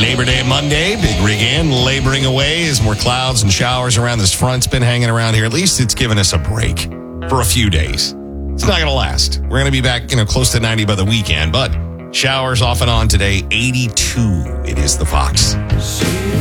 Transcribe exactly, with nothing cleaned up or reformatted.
Labor Day Monday, Big Rig in, laboring away as more clouds and showers around this front's been hanging around here. At least it's given us a break for a few days. It's not going to last. We're going to be back, you know, close to ninety by the weekend, but showers off and on today, eighty-two. It is the Fox.